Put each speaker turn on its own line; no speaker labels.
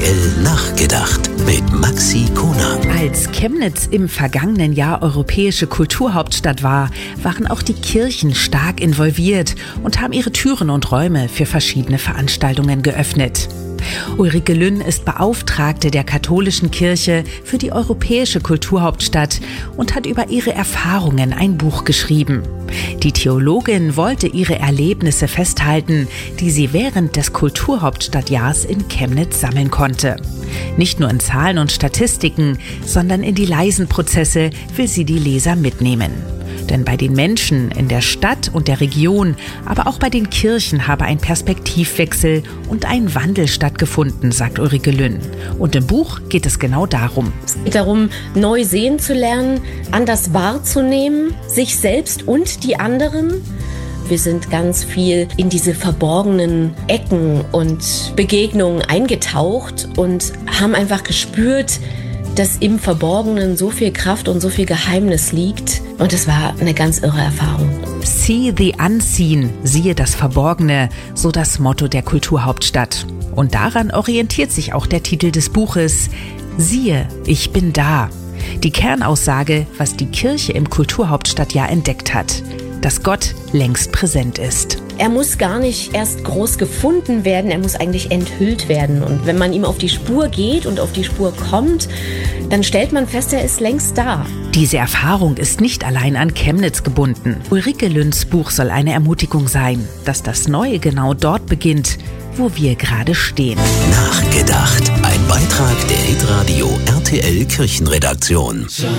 RTL nachgedacht mit Maxi Konang.
Als Chemnitz im vergangenen Jahr europäische Kulturhauptstadt war, waren auch die Kirchen stark involviert und haben ihre Türen und Räume für verschiedene Veranstaltungen geöffnet. Ulrike Lünn ist Beauftragte der katholischen Kirche für die europäische Kulturhauptstadt und hat über ihre Erfahrungen ein Buch geschrieben. Die Theologin wollte ihre Erlebnisse festhalten, die sie während des Kulturhauptstadtjahrs in Chemnitz sammeln konnte. Nicht nur in Zahlen und Statistiken, sondern in die leisen Prozesse will sie die Leser mitnehmen. Denn bei den Menschen in der Stadt und der Region, aber auch bei den Kirchen habe ein Perspektivwechsel und ein Wandel stattgefunden, sagt Ulrike Lünn. Und im Buch geht es genau darum.
Es geht darum, neu sehen zu lernen, anders wahrzunehmen, sich selbst und die anderen. Wir sind ganz viel in diese verborgenen Ecken und Begegnungen eingetaucht und haben einfach gespürt, dass im Verborgenen so viel Kraft und so viel Geheimnis liegt. Und es war eine ganz irre Erfahrung.
See the Unseen, siehe das Verborgene, so das Motto der Kulturhauptstadt. Und daran orientiert sich auch der Titel des Buches. Siehe, ich bin da. Die Kernaussage, was die Kirche im Kulturhauptstadtjahr entdeckt hat. Dass Gott längst präsent ist.
Er muss gar nicht erst groß gefunden werden, er muss eigentlich enthüllt werden. Und wenn man ihm auf die Spur geht und auf die Spur kommt, dann stellt man fest, er ist längst da.
Diese Erfahrung ist nicht allein an Chemnitz gebunden. Ulrike Lünns Buch soll eine Ermutigung sein, dass das Neue genau dort beginnt, wo wir gerade stehen.
Nachgedacht. Ein Beitrag der Hitradio RTL Kirchenredaktion.